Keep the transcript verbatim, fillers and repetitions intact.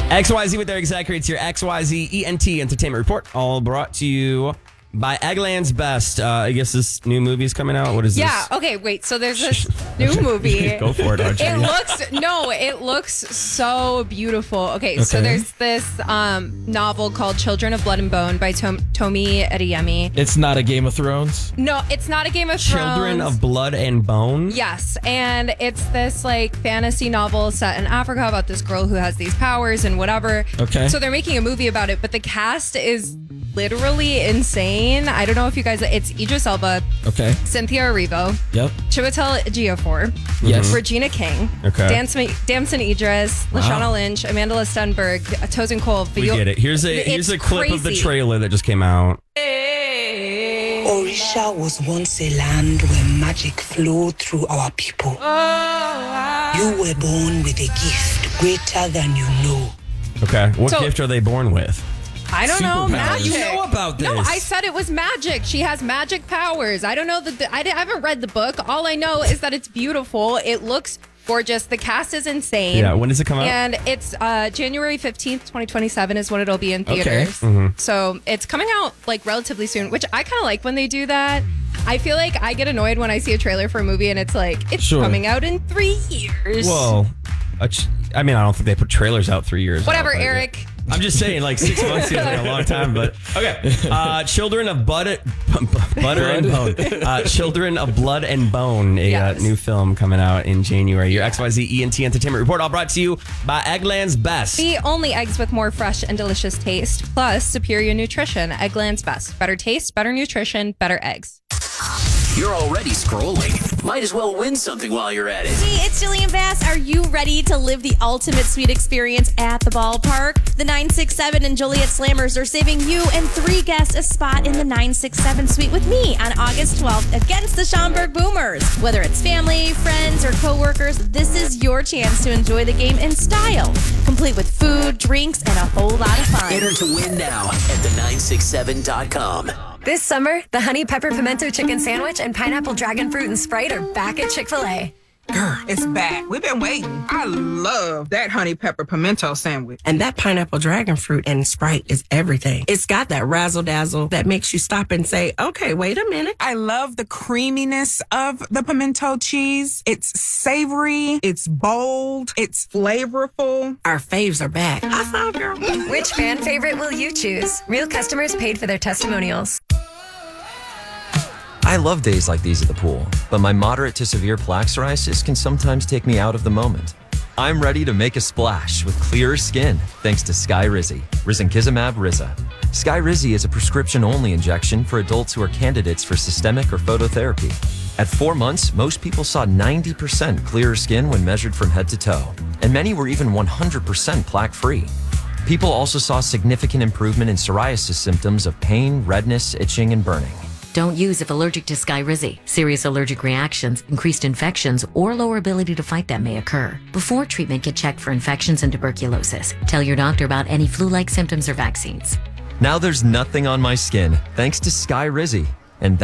X Y Z with Eric Zachary. It's your X Y Z E N T Entertainment Report, all brought to you by Eggland's Best. Uh, I guess this new movie is coming out. What is yeah, this? Yeah, okay, wait. So there's this new movie. Go for it, Archie. It looks, no, it looks so beautiful. Okay, okay. So there's this um, novel called Children of Blood and Bone by Tom- Tomi Adeyemi. It's not a Game of Thrones? No, it's not a Game of Children Thrones. of Blood and Bone? Yes, and it's this like fantasy novel set in Africa about this girl who has these powers and whatever. Okay. So they're making a movie about it, but the cast is literally insane. I don't know if you guys, it's Idris Elba, Okay. Cynthia Erivo, Yep. Chiwetel Ejiofor, Yes. Regina King, Okay. Damson, Damson Idris, Lashana Lynch, Amanda Stenberg, Tosin Cole. We get it. Here's a here's a clip crazy. of the trailer that just came out. Orisha was once a land where magic flowed through our people. You were born with a gift greater than you know. Okay. What So- gift are they born with? I don't know, Superpowers. magic. You know about this. No, I said it was magic. She has magic powers. I don't know that. The, I, I haven't read the book. All I know is that it's beautiful. It looks gorgeous. The cast is insane. Yeah, when does it come out? And it's uh, January fifteenth, twenty twenty-seven is when it'll be in Okay. theaters. Mm-hmm. So it's coming out like relatively soon, which I kind of like when they do that. I feel like I get annoyed when I see a trailer for a movie and it's like, it's Sure. coming out in three years. Well, a ch- I mean, I don't think they put trailers out three years. Whatever, out, but- Eric. I'm just saying, like six months seems like a long time, but okay. Uh, Children of Butter, butter and Bone. Uh, Children of Blood and Bone, a Yes. uh, new film coming out in January. Your X Y Z E N T Entertainment Report, all brought to you by Eggland's Best. The only eggs with more fresh and delicious taste, plus superior nutrition. Eggland's Best. Better taste, better nutrition, better eggs. You're already scrolling. Might as well win something while you're at it. Hey, it's Jillian Bass. Are you ready to live the ultimate sweet experience at the ballpark? The nine six seven and Joliet Slammers are saving you and three guests a spot in the nine six seven suite with me on August twelfth against the Schaumburg Boomers. Whether it's family, friends, or coworkers, this is your chance to enjoy the game in style, complete with food, drinks, and a whole lot of fun. Enter to win now at the nine six seven dot com. This summer, the Honey Pepper Pimento Chicken Sandwich and Pineapple Dragon Fruit and Sprite are back at Chick-fil-A. Grr, it's back. We've been waiting. I love that honey pepper pimento sandwich. And that pineapple dragon fruit and Sprite is everything. It's got that razzle dazzle that makes you stop and say, okay, wait a minute. I love the creaminess of the pimento cheese. It's savory. It's bold. It's flavorful. Our faves are back. I found girl. Which fan favorite will you choose? Real customers paid for their testimonials. I love days like these at the pool, but my moderate to severe plaque psoriasis can sometimes take me out of the moment. I'm ready to make a splash with clearer skin thanks to Skyrizi, Risankizumab Riza. Skyrizi is a prescription-only injection for adults who are candidates for systemic or phototherapy. At four months, most people saw ninety percent clearer skin when measured from head to toe, and many were even one hundred percent plaque-free. People also saw significant improvement in psoriasis symptoms of pain, redness, itching, and burning. Don't use if allergic to Skyrizi. Serious allergic reactions, increased infections, or lower ability to fight them may occur. Before treatment, get checked for infections and tuberculosis. Tell your doctor about any flu-like symptoms or vaccines. Now there's nothing on my skin thanks to Skyrizi.